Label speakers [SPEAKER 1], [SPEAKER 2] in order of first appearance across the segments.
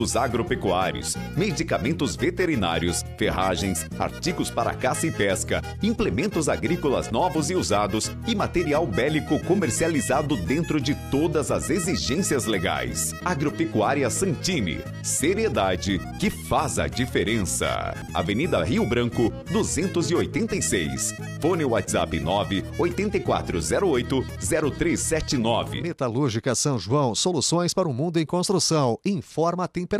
[SPEAKER 1] Os agropecuários, medicamentos veterinários, ferragens, artigos para caça e pesca, implementos agrícolas novos e usados e material bélico comercializado dentro de todas as exigências legais. Agropecuária Santini, seriedade que faz a diferença. Avenida Rio Branco, 286. Fone WhatsApp 98408-0379.
[SPEAKER 2] Metalúrgica São João, soluções para o mundo em construção. Informa a temperatura.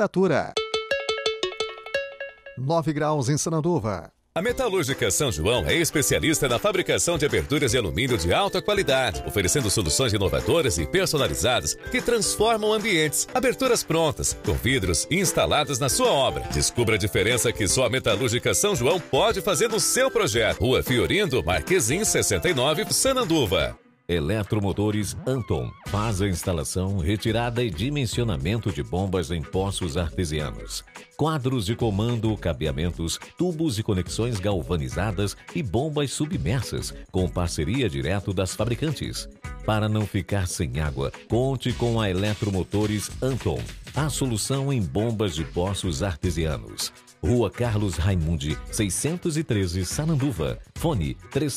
[SPEAKER 2] 9 graus em Sananduva.
[SPEAKER 3] A Metalúrgica São João é especialista na fabricação de aberturas de alumínio de alta qualidade, oferecendo soluções inovadoras e personalizadas que transformam ambientes. Aberturas prontas, com vidros instalados na sua obra. Descubra a diferença que só a Metalúrgica São João pode fazer no seu projeto. Rua Fiorindo, Marquezim 69, Sananduva.
[SPEAKER 4] Eletromotores Anton faz a instalação, retirada e dimensionamento de bombas em poços artesianos. Quadros de comando, cabeamentos, tubos e conexões galvanizadas e bombas submersas, com parceria direto das fabricantes. Para não ficar sem água, conte com a Eletromotores Anton, a solução em bombas de poços artesianos. Rua Carlos Raimundi, 613, Sananduva. Fone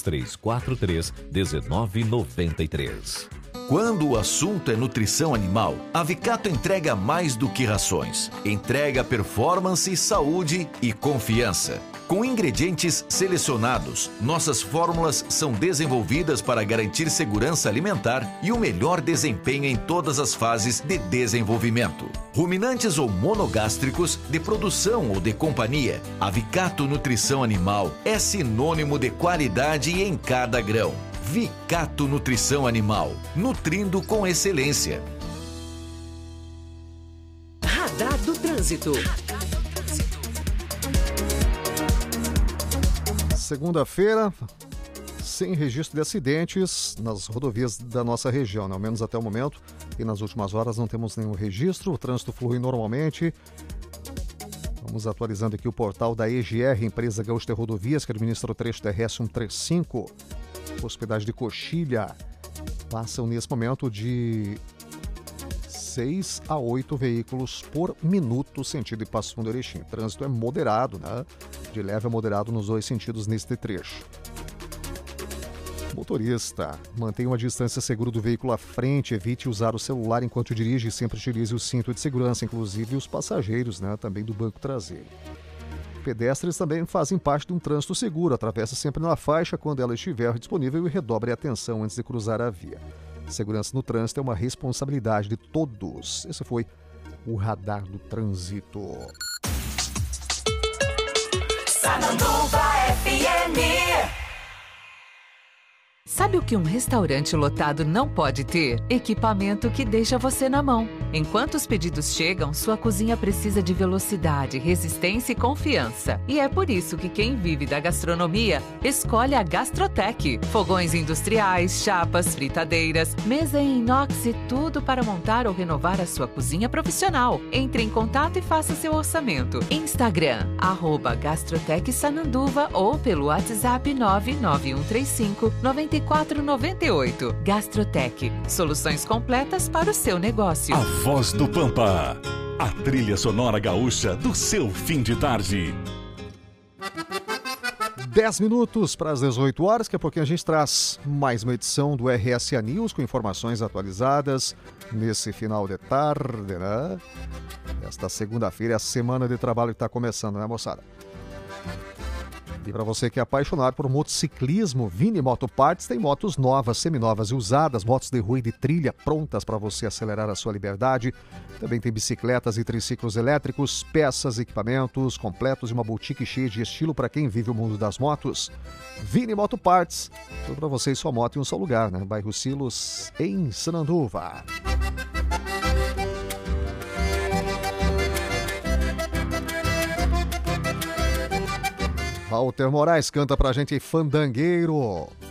[SPEAKER 4] 3343-1993.
[SPEAKER 5] Quando o assunto é nutrição animal, a Vicato entrega mais do que rações. Entrega performance, saúde e confiança. Com ingredientes selecionados, nossas fórmulas são desenvolvidas para garantir segurança alimentar e o melhor desempenho em todas as fases de desenvolvimento. Ruminantes ou monogástricos, de produção ou de companhia, a Vicato Nutrição Animal é sinônimo de qualidade em cada grão. Vicato Nutrição Animal, nutrindo com excelência.
[SPEAKER 6] Radar do Trânsito.
[SPEAKER 2] Segunda-feira, sem registro de acidentes nas rodovias da nossa região, né? Ao menos até o momento. E nas últimas horas não temos nenhum registro, o trânsito flui normalmente. Vamos atualizando aqui o portal da EGR, Empresa Gaúcha de Rodovias, que administra o trecho terrestre 135. Hospedagem de Coxilha. Passam nesse momento de 6 a 8 veículos por minuto, sentido de Passo Fundo Erechim. O trânsito é moderado, né? De leve a moderado nos dois sentidos neste trecho. Motorista, mantenha uma distância segura do veículo à frente, evite usar o celular enquanto dirige e sempre utilize o cinto de segurança, inclusive os passageiros, né? Também do banco traseiro. Pedestres também fazem parte de um trânsito seguro, atravesse sempre na faixa quando ela estiver disponível e redobre a atenção antes de cruzar a via. Segurança no trânsito é uma responsabilidade de todos. Esse foi o Radar do Trânsito.
[SPEAKER 7] Sananduva FM.
[SPEAKER 8] Sabe o que um restaurante lotado não pode ter? Equipamento que deixa você na mão. Enquanto os pedidos chegam, sua cozinha precisa de velocidade, resistência e confiança. E é por isso que quem vive da gastronomia escolhe a Gastrotech. Fogões industriais, chapas, fritadeiras, mesa em inox e tudo para montar ou renovar a sua cozinha profissional. Entre em contato e faça seu orçamento. Instagram, @Gastrotech Sananduva ou pelo WhatsApp 99135-9498. Gastrotech, soluções completas para o seu negócio.
[SPEAKER 9] A Voz do Pampa, a trilha sonora gaúcha do seu fim de tarde.
[SPEAKER 2] 10 minutos para as 18 horas, daqui a pouquinho a gente traz mais uma edição do RSA News com informações atualizadas nesse final de tarde, né? Esta segunda-feira é a semana de trabalho que está começando, né, moçada? E para você que é apaixonado por motociclismo, Vini Moto Parts tem motos novas, seminovas e usadas, motos de rua e de trilha prontas para você acelerar a sua liberdade. Também tem bicicletas e triciclos elétricos, peças, equipamentos completos e uma boutique cheia de estilo para quem vive o mundo das motos. Vini Moto Parts, tudo para você e sua moto em um só lugar, né? Bairro Silos, em Sananduva. Walter Moraes canta pra gente Fandangueiro.